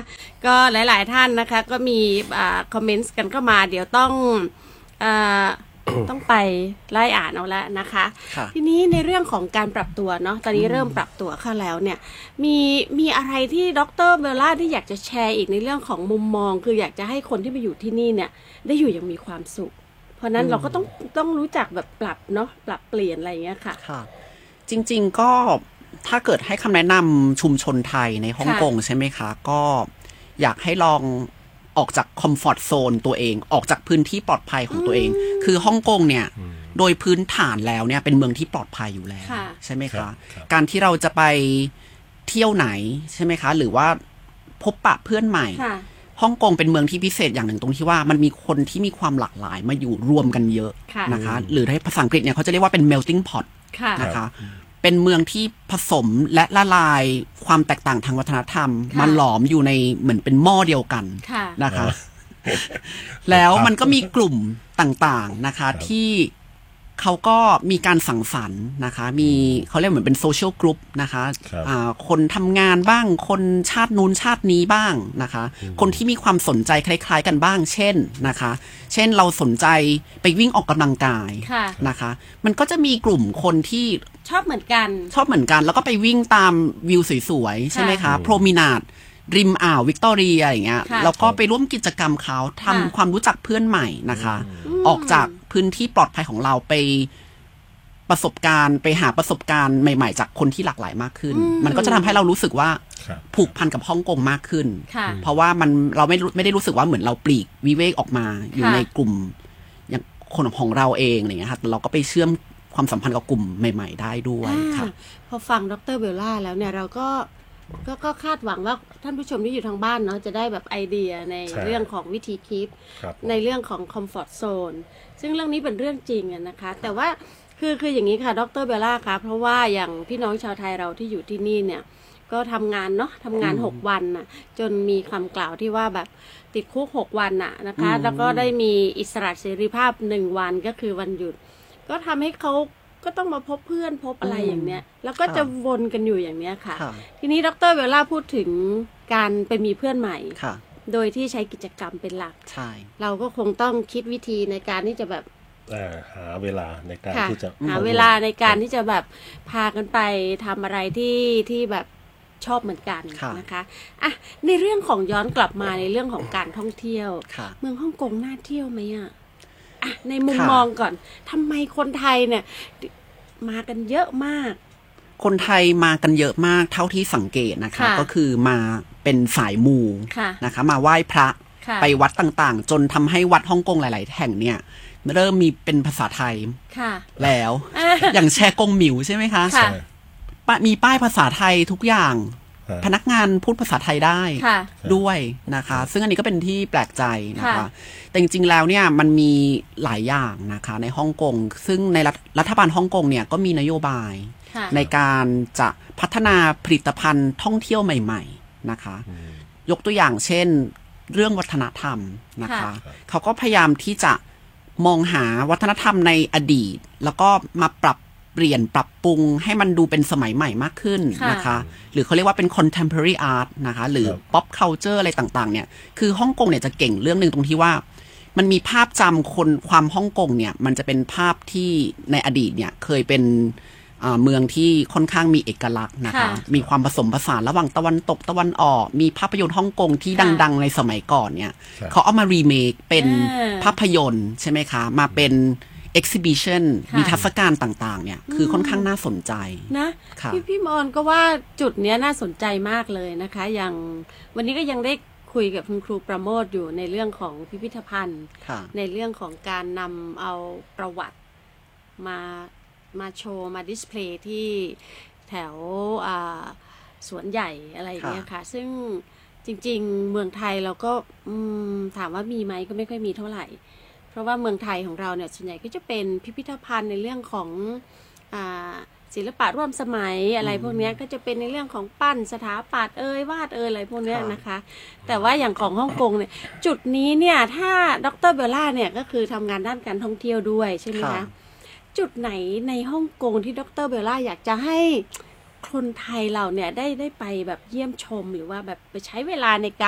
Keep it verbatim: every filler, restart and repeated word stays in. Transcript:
ก็หลายๆท่านนะคะก็มีอ่าคอมเมนต์กันเข้ามาเดี๋ยวต้องอ่า ต้องไปไล่อ่านเอาแล้วนะคะทีนี้ในเรื่องของการปรับตัวเนาะตอนนี้เริ่มปรับตัวเข้าแล้วเนี่ยมีมีอะไรที่ดร.เบลล่าที่อยากจะแชร์อีกในเรื่องของมุมมองคืออยากจะให้คนที่มาอยู่ที่นี่เนี่ยได้อยู่อย่างมีความสุขเพราะนั้นเราก็ต้องต้องรู้จักแบบปรับเนาะปรับเปลี่ยนอะไรอย่างเงี้ยค่ะค่ะจริงๆก็ถ้าเกิดให้คำแนะนำชุมชนไทยในฮ่องกงใช่ไหมคะก็อยากให้ลองออกจากคอมฟอร์ตโซนตัวเองออกจากพื้นที่ปลอดภัยของตัวเองคือฮ่องกงเนี่ยโดยพื้นฐานแล้วเนี่ยเป็นเมืองที่ปลอดภัยอยู่แล้วใช่ไหมคะการที่เราจะไปเที่ยวไหนใช่ไหมคะหรือว่าพบปะเพื่อนใหม่ฮ่องกงเป็นเมืองที่พิเศษอย่างหนึ่งตรงที่ว่ามันมีคนที่มีความหลากหลายมาอยู่รวมกันเยอะนะคะหรือในภาษาอังกฤษเนี่ยเขาจะเรียกว่าเป็น melting pot นะคะเป็นเมืองที่ผสมและละลายความแตกต่างทางวัฒนธรรมมาหลอมอยู่ในเหมือนเป็นหม้อเดียวกันนะคะแล้วมันก็มีกลุ่มต่างๆนะคะที่เขาก็มีการสังสรรค์นะคะมีเขาเรียกเหมือนเป็นโซเชียลกรุ๊ปนะคะคนทำงานบ้างคนชาตินู้นชาตินี้บ้างนะคะคนที่มีความสนใจคล้ายๆกันบ้างเช่นนะคะเช่นเราสนใจไปวิ่งออกกำลังกายนะคะมันก็จะมีกลุ่มคนที่ชอบเหมือนกันชอบเหมือนกันแล้วก็ไปวิ่งตามวิวสวยๆใช่ไหมคะโพรมินาดริมอ่าววิกตอเรียอย่างเงี้ยแล้วก็ไปร่วมกิจกรรมเขาทำความรู้จักเพื่อนใหม่นะคะออกจากพื้นที่ปลอดภัยของเราไปประสบการณ์ไปหาประสบการณ์ใหม่ๆจากคนที่หลากหลายมากขึ้นมันก็จะทำให้เรารู้สึกว่าผูกพันกับฮ่องกงมากขึ้นเพราะว่ามันเราไม่ไม่ได้รู้สึกว่าเหมือนเราปลีกวิเวกออกมาอยู่ในกลุ่มอย่างคนของเราเองอะไรเงี้ยค่ะเราก็ไปเชื่อมความสัมพันธ์กับกลุ่มใหม่ๆได้ด้วยค่ะพอฟังดร.เบลล่าแล้วเนี่ยเราก็ก็ก็คาดหวังว่าท่านผู้ชมที่อยู่ทางบ้านเนาะจะได้แบบไอเดียในเรื่องของวิธีคิดในเรื่องของคอมฟอร์ตโซนซึ่งเรื่องนี้เป็นเรื่องจริงนะคะแต่ว่าคือคืออย่างนี้ค่ะดร.เบลล่าคะเพราะว่าอย่างพี่น้องชาวไทยเราที่อยู่ที่นี่เนี่ยก็ทำงานเนาะทำงานหกวันน่ะจนมีคำกล่าวที่ว่าแบบติดคุกหกวันน่ะนะคะแล้วก็ได้มีอิสระเสรีภาพหนึ่งวันก็คือวันหยุดก็ทำให้เขาก็ต้องมาพบเพื่อนพบอะไรอย่างเนี้ยแล้วก็จะวนกันอยู่อย่างเนี้ยค่ะทีนี้ดร.เบลล่าพูดถึงการไปมีเพื่อนใหม่โดยที่ใช้กิจกรรมเป็นหลักเราก็คงต้องคิดวิธีในการที่จะแบบหาเวลาในการที่จะหาเวลาในการที่จะแบบพากันไปทำอะไรที่ที่แบบชอบเหมือนกันนะคะอ่ะในเรื่องของย้อนกลับมาในเรื่องของการท่องเที่ยวเมืองฮ่องกงน่าเที่ยวไหมอ่ะอ่ะในมุมมองก่อนทำไมคนไทยเนี่ยมากันเยอะมากคนไทยมากันเยอะมากเท่าที่สังเกตนะคะก็คือมาเป็นสายมูนะคะมาไหว้พระไปวัดต่างๆจนทำให้วัดฮ่องกงหลายๆแห่งเนี่ยเริ่มมีเป็นภาษาไทยแล้วอย่างแชกงหมิวใช่ไหมคะมีป้ายภาษาไทยทุกอย่างพนักงานพูดภาษาไทยได้ด้วยนะคะซึ่งอันนี้ก็เป็นที่แปลกใจนะคะแต่จริงๆแล้วเนี่ยมันมีหลายอย่างนะคะในฮ่องกงซึ่งในรัฐบาลฮ่องกงเนี่ยก็มีนโยบายในการจะพัฒนาผลิตภัณฑ์ท่องเที่ยวใหม่ๆนะคะยกตัวอย่างเช่นเรื่องวัฒนธรรมนะคะเขาก็พยายามที่จะมองหาวัฒนธรรมในอดีตแล้วก็มาปรับเปลี่ยนปรับปรุงให้มันดูเป็นสมัยใหม่มากขึ้นนะคะหรือเขาเรียกว่าเป็น contemporary art นะคะหรือ pop culture อะไรต่างๆเนี่ยคือฮ่องกงเนี่ยจะเก่งเรื่องนึงตรงที่ว่ามันมีภาพจำคนความฮ่องกงเนี่ยมันจะเป็นภาพที่ในอดีตเนี่ยเคยเป็นเมืองที่ค่อนข้างมีเอกลักษณ์นะคะมีความผสมผสานระหว่างตะวันตกตะวันออกมีภาพยนตร์ฮ่องกงที่ดังๆในสมัยก่อนเนี่ยเขาเอามารีเมคเป็นภาพยนตร์ใช่ไหมคะมาเป็นexhibition มีทัศการต่างๆเนี่ยคือค่อนข้างน่าสนใจนะพี่พี่มอนก็ว่าจุดเนี้ยน่าสนใจมากเลยนะคะอย่างวันนี้ก็ยังได้คุยกับคุณครูประโมทอยู่ในเรื่องของพิพิธภัณฑ์ในเรื่องของการนำเอาประวัติมามาโชว์มาดิสเพลย์ที่แถวสวนใหญ่อะไรอย่างเงี้ยค่ะซึ่งจริงๆเมืองไทยเราก็ถามว่ามีไหมก็ไม่ค่อยมีเท่าไหร่เพราะว่าเมืองไทยของเราเนี่ยส่วนใหญ่ก็จะเป็นพิพิธภัณฑ์ในเรื่องของอ่าศิลปะร่วมสมัยอะไรพวกนี้ก็จะเป็นในเรื่องของปั้นสถาปัตย์เอ่ยวาดเอ่ยอะไรพวกนี้นะคะแต่ว่าอย่างของฮ่องกงเนี่ยจุดนี้เนี่ยถ้าดร.เบลล่าเนี่ยก็คือทำงานด้านการท่องเที่ยวด้วยใช่ไหมคะจุดไหนในฮ่องกงที่ดร.เบลล่าอยากจะให้คนไทยเราเนี่ยได้ได้ไปแบบเยี่ยมชมหรือว่าแบบไปใช้เวลาในการ